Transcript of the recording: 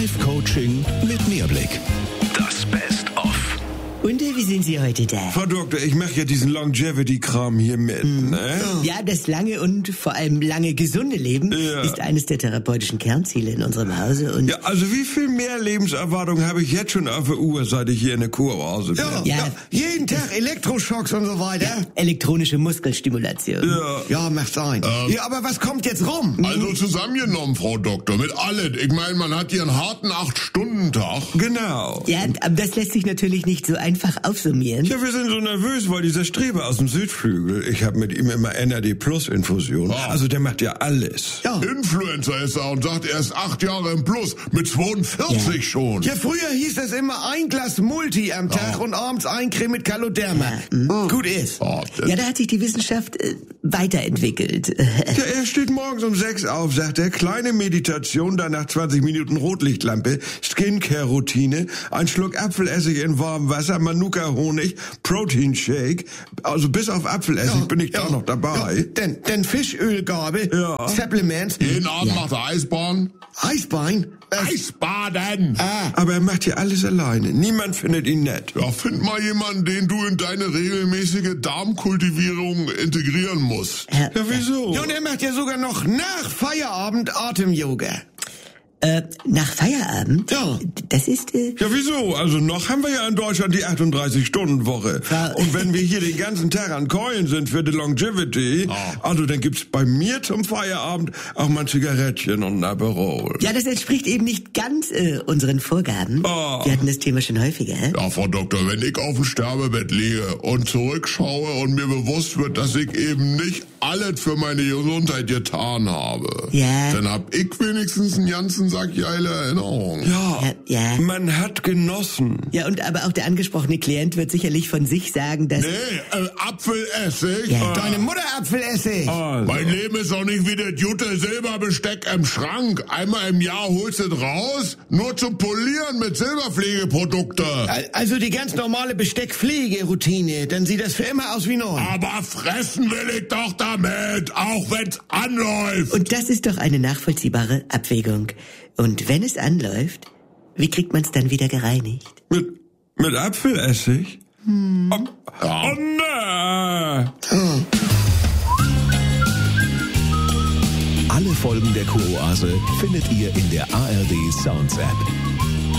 Live-Coaching mit Mehrblick. Das Best-of. Und wie sind Sie heute da? Frau Doktor, ich mache ja diesen Longevity-Kram hier mit, ne? Ja, das lange und vor allem lange gesunde Leben Ja. ist eines der therapeutischen Kernziele in unserem Hause. Und Ja, also wie viel mehr Lebenserwartung habe ich jetzt schon auf der Uhr, seit ich hier in der Kuroase bin? Ja. Jeden Tag Elektroschocks und so weiter. elektronische Muskelstimulation. Ja, macht sein. Ja, aber was kommt jetzt rum? Also zusammengenommen, Frau Doktor, mit allen. Ich meine, man hat hier einen harten 8-Stunden-Tag. Genau. Ja, aber das lässt sich natürlich nicht so einfach aufsummieren. Ja, wir sind so nervös, weil dieser Streber aus dem Südflügel, ich habe mit ihm immer NAD-Plus-Infusion. Ah. Also der macht ja alles. Ja. Influencer ist er und sagt, er ist 8 Jahre im Plus, mit 42 schon. Ja, früher hieß es immer ein Glas Multi am Tag und abends ein Creme mit Caloderma. Gut ist. Ja, da hat sich die Wissenschaft weiterentwickelt. Ja, er steht morgens um 6 auf, sagt er, kleine Meditation, danach 20 Minuten Rotlichtlampe, Skincare-Routine, ein Schluck Apfelessig in warmem Wasser, Manuka-Honig, Protein-Shake, also bis auf Apfelessig bin ich da noch dabei. Ja, denn Fischölgabe, Ja. Supplements, Jeden Abend macht er Eisbahn. Eisbein. Eisbaden! Aber er macht hier alles alleine. Niemand findet ihn nett. Ja, find mal jemanden, den du in deine regelmäßige Darmkultivierung integrieren musst. Ja, wieso? Ja, und er macht ja sogar noch nach Feierabend Atem-Yoga. Nach Feierabend? Ja. Das ist... Ja, wieso? Also noch haben wir ja in Deutschland die 38-Stunden-Woche. Und wenn wir hier den ganzen Tag an Keulen sind für die Longevity, also dann gibt's bei mir zum Feierabend auch mal ein Zigarettchen und ein Aperol. Ja, das entspricht eben nicht ganz unseren Vorgaben. Wir hatten das Thema schon häufiger. Ja, Frau Doktor, wenn ich auf dem Sterbebett liege und zurückschaue und mir bewusst wird, dass ich eben nicht alles für meine Gesundheit getan habe, Ja. dann hab ich wenigstens einen ganzen Sack geile Erinnerungen. Ja. Man hat genossen. Ja, und aber auch der angesprochene Klient wird sicherlich von sich sagen, dass... Nee, Apfelessig? Ja. Deine Mutter Apfelessig. Mein Leben ist doch nicht wie das gute Silberbesteck im Schrank. Einmal im Jahr holst du es raus, nur zum Polieren mit Silberpflegeprodukte. Also die ganz normale Besteckpflegeroutine, dann sieht das für immer aus wie neu. Aber fressen will ich doch damit, auch wenn's anläuft. Und das ist doch eine nachvollziehbare Abwägung. Und wenn es anläuft, wie kriegt man es dann wieder gereinigt? Mit Apfelessig? Oh, nee. Alle Folgen der Kuroase findet ihr in der ARD Sounds App.